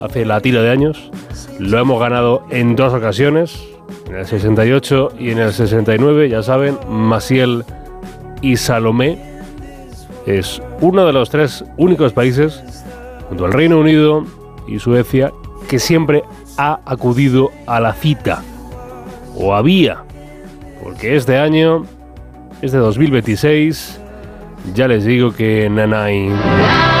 hace la tira de años. Lo hemos ganado en 2 ocasiones, en el 68 y en el 69, ya saben, Maciel y Salomé. Es uno de los 3 únicos países, junto al Reino Unido y Suecia, que siempre ha acudido a la cita, o había, porque este año, este 2026, ya les digo que nanay.